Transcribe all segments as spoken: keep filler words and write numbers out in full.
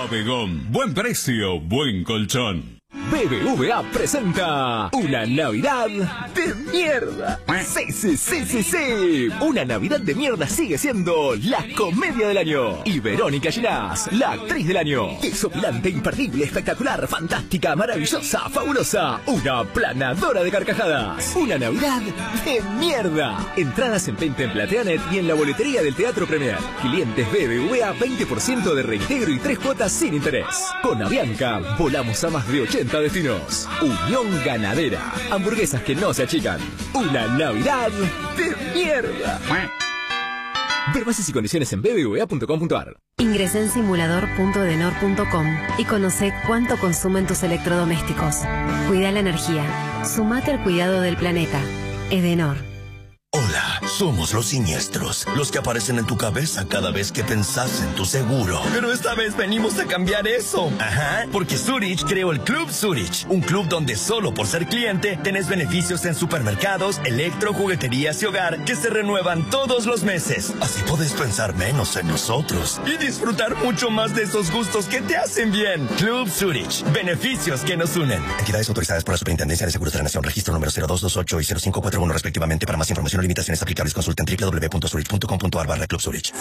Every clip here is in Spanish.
Bodegón. Buen precio, buen colchón. B B V A presenta una Navidad de mierda. Sí, sí, sí, sí, sí. Una Navidad de mierda sigue siendo la comedia del año. Y Verónica Ginás, la actriz del año. Desopilante, imperdible, espectacular, fantástica, maravillosa, fabulosa. Una planadora de carcajadas. Una Navidad de mierda. Entradas en venta en Plateanet y en la boletería del Teatro Premier. Clientes B B V A, veinte por ciento de reintegro y tres cuotas sin interés. Con Avianca, volamos a más de ochenta destinos. Unión Ganadera. Hamburguesas que no se achican. Una Navidad de mierda. Ver bases y condiciones en b b v a punto com punto a r. Ingresá en simulador punto edenor punto com y conoce cuánto consumen tus electrodomésticos. Cuida la energía. Sumate al cuidado del planeta. Edenor. Hola, somos los siniestros, los que aparecen en tu cabeza cada vez que pensás en tu seguro. Pero esta vez venimos a cambiar eso. Ajá, porque Zurich creó el Club Zurich, un club donde solo por ser cliente tenés beneficios en supermercados, electro, jugueterías y hogar que se renuevan todos los meses. Así podés pensar menos en nosotros y disfrutar mucho más de esos gustos que te hacen bien. Club Zurich, beneficios que nos unen. Entidades autorizadas por la Superintendencia de Seguros de la Nación, registro número cero dos dos ocho y cero cinco cuatro uno respectivamente. Para más información o limitaciones aplicables, consulta en w w w punto zurich punto com punto a r barra Club Zurich.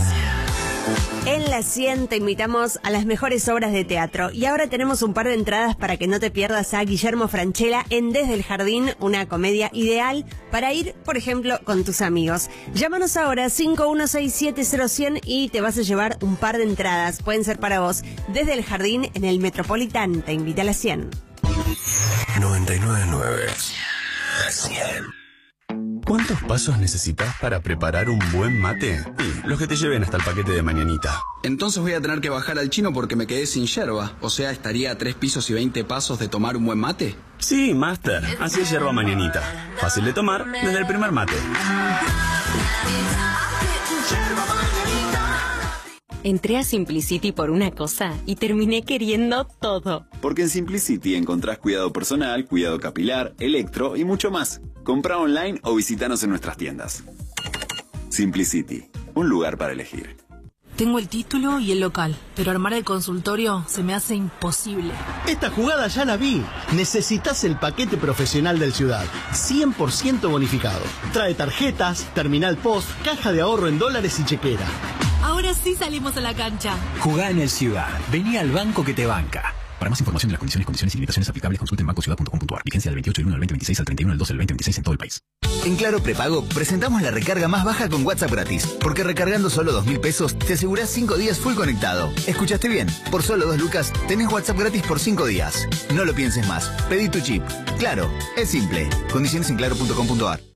En la cien te invitamos a las mejores obras de teatro y ahora tenemos un par de entradas para que no te pierdas a Guillermo Francella en Desde el Jardín, una comedia ideal para ir, por ejemplo, con tus amigos. Llámanos ahora cinco uno seis siete cero cien y te vas a llevar un par de entradas. Pueden ser para vos. Desde el Jardín en el Metropolitan te invita a la cien. noventa y nueve punto nueve. La cien. ¿Cuántos pasos necesitas para preparar un buen mate? Sí, los que te lleven hasta el paquete de mañanita. Entonces voy a tener que bajar al chino porque me quedé sin yerba. O sea, estaría a tres pisos y veinte pasos de tomar un buen mate. Sí, Master. Así es yerba mañanita. Fácil de tomar desde el primer mate. Entré a Simplicity por una cosa y terminé queriendo todo. Porque en Simplicity encontrás cuidado personal, cuidado capilar, electro y mucho más. Compra online o visítanos en nuestras tiendas. Simplicity, un lugar para elegir. Tengo el título y el local, pero armar el consultorio se me hace imposible. Esta jugada ya la vi. Necesitas el paquete profesional del Ciudad, cien por ciento bonificado. Trae tarjetas, terminal post, caja de ahorro en dólares y chequera. Ahora sí salimos a la cancha. Jugá en el Ciudad. Vení al banco que te banca. Para más información de las condiciones, condiciones y limitaciones aplicables, consulte en banco ciudad punto com punto a r. Vigencia del veintiocho del uno al veinte veintiséis al treinta y uno del doce del veinte veintiséis en todo el país. En Claro Prepago presentamos la recarga más baja con WhatsApp gratis. Porque recargando solo dos mil pesos te asegurás cinco días full conectado. ¿Escuchaste bien? Por solo dos lucas tenés WhatsApp gratis por cinco días. No lo pienses más. Pedí tu chip. Claro, es simple. Condiciones en claro punto com punto a r.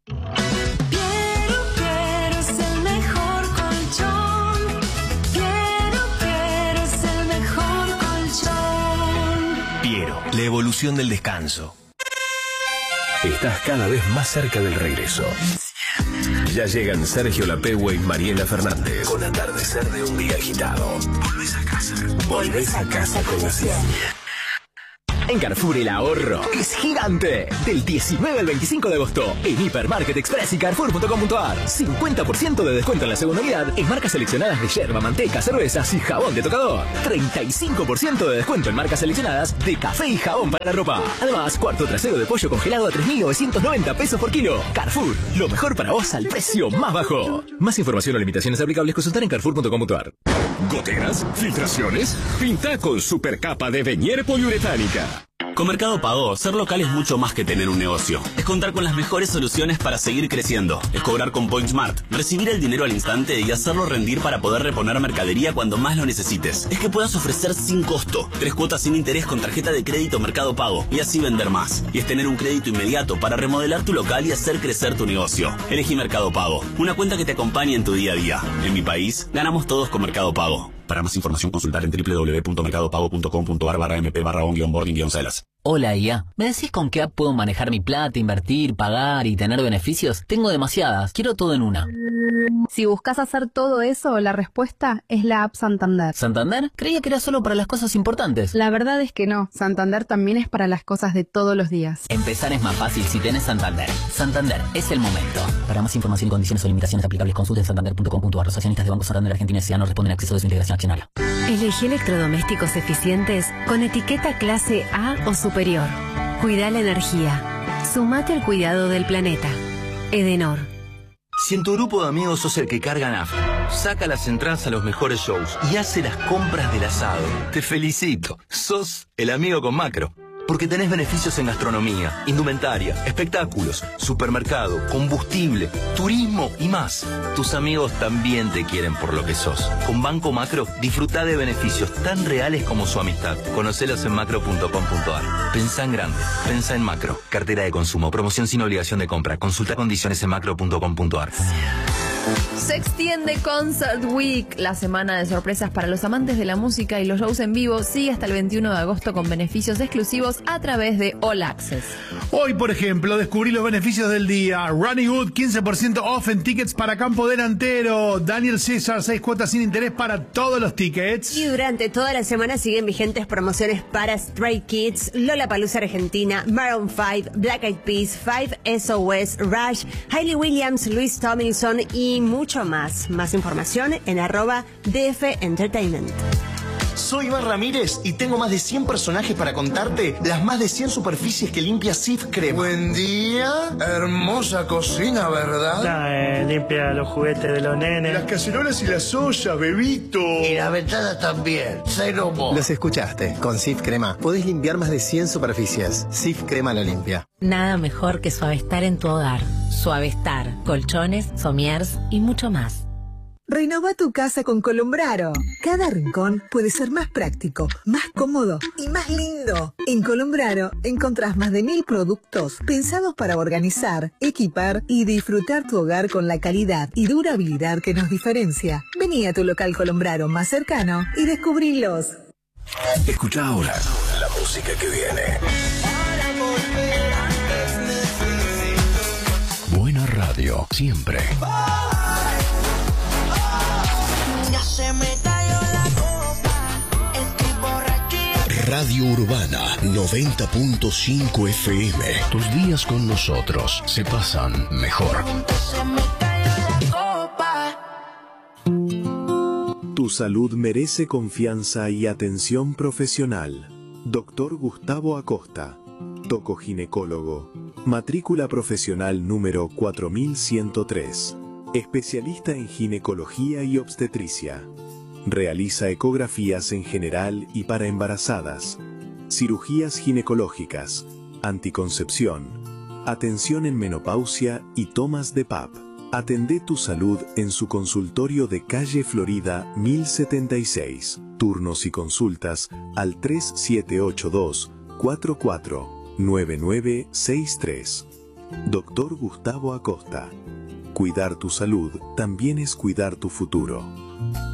La evolución del descanso. Estás cada vez más cerca del regreso. Ya llegan Sergio Lapegua y Mariela Fernández con Atardecer de un día agitado. Volvés a casa. Volvés a casa con la cien. En Carrefour el ahorro es gigante. Del diecinueve al veinticinco de agosto en Hipermarket Express y carrefour punto com punto a r. cincuenta por ciento de descuento en la segunda unidad en marcas seleccionadas de yerba, manteca, cervezas y jabón de tocador. treinta y cinco por ciento de descuento en marcas seleccionadas de café y jabón para la ropa. Además, cuarto trasero de pollo congelado a tres mil novecientos noventa pesos por kilo. Carrefour, lo mejor para vos al precio más bajo. Más información o limitaciones aplicables consultar en carrefour punto com punto a r. ¿Goteras? ¿Filtraciones? Pinta con supercapa de Venier poliuretánica. Con Mercado Pago, ser local es mucho más que tener un negocio. Es contar con las mejores soluciones para seguir creciendo. Es cobrar con PointSmart, recibir el dinero al instante y hacerlo rendir para poder reponer mercadería cuando más lo necesites. Es que puedas ofrecer sin costo, tres cuotas sin interés con tarjeta de crédito Mercado Pago y así vender más. Y es tener un crédito inmediato para remodelar tu local y hacer crecer tu negocio. Elegí Mercado Pago, una cuenta que te acompañe en tu día a día. En mi país, ganamos todos con Mercado Pago. Para más información consultar en w w w punto mercado pago punto com punto a r barra m p barra on guion boarding guion celas. Hola I A, ¿me decís con qué app puedo manejar mi plata, invertir, pagar y tener beneficios? Tengo demasiadas, quiero todo en una. Si buscas hacer todo eso, la respuesta es la app Santander. ¿Santander? Creía que era solo para las cosas importantes. La verdad es que no, Santander también es para las cosas de todos los días. Empezar es más fácil si tenés Santander. Santander, es el momento. Para más información y condiciones o limitaciones aplicables, consulta en santander punto com punto a r. Los accionistas de Banco Santander Argentina S A no responden a acceso de su integración accionaria. Elegí electrodomésticos eficientes con etiqueta clase A o superior. Cuida la energía. Sumate al cuidado del planeta. Edenor. Si en tu grupo de amigos sos el que carga nafta, saca las entradas a los mejores shows y hace las compras del asado, te felicito. Sos el amigo con Macro. Porque tenés beneficios en gastronomía, indumentaria, espectáculos, supermercado, combustible, turismo y más. Tus amigos también te quieren por lo que sos. Con Banco Macro, disfruta de beneficios tan reales como su amistad. Conocelos en macro punto com punto a r. Pensá en grande. Pensá en Macro. Cartera de consumo. Promoción sin obligación de compra. Consulta condiciones en macro punto com punto a r. Se extiende Concert Week. La semana de sorpresas para los amantes de la música y los shows en vivo sigue hasta el veintiuno de agosto con beneficios exclusivos a través de All Access. Hoy, por ejemplo, descubrí los beneficios del día. Ronnie Wood, quince por ciento off en tickets para campo delantero. Daniel César, seis cuotas sin interés para todos los tickets. Y durante toda la semana siguen vigentes promociones para Stray Kids, Lollapalooza Argentina, Maroon cinco, Black Eyed Peas, Five S O S, Rush, Hayley Williams, Louis Tomlinson y mucho más. Más información en arroba D F Entertainment. Soy Iván Ramírez y tengo más de cien personajes para contarte las más de cien superficies que limpia Cif Crema. Buen día, hermosa cocina, ¿verdad? Ah, eh, limpia los juguetes de los nenes. Las cacerolas y las ollas, bebito. Y la ventana también, cero mo. Los escuchaste, con Cif Crema podés limpiar más de cien superficies. Cif Crema la limpia. Nada mejor que Suavestar en tu hogar. Suavestar, colchones, somiers y mucho más. Renova tu casa con Colombraro. Cada rincón puede ser más práctico, más cómodo y más lindo. En Colombraro encontrás más de mil productos pensados para organizar, equipar y disfrutar tu hogar con la calidad y durabilidad que nos diferencia. Vení a tu local Colombraro más cercano y descubrilos. Escucha ahora la música que viene. Buena radio, siempre. Radio Urbana noventa punto cinco F M. Tus días con nosotros se pasan mejor. Tu salud merece confianza y atención profesional. Doctor Gustavo Acosta, tocoginecólogo. Matrícula profesional número cuatro mil ciento tres. Especialista en ginecología y obstetricia. Realiza ecografías en general y para embarazadas, cirugías ginecológicas, anticoncepción, atención en menopausia y tomas de P A P. Atendé tu salud en su consultorio de calle Florida mil setenta y seis. Turnos y consultas al tres siete ocho dos, cuatro cuatro, nueve nueve seis tres. Doctor Gustavo Acosta. Cuidar tu salud también es cuidar tu futuro.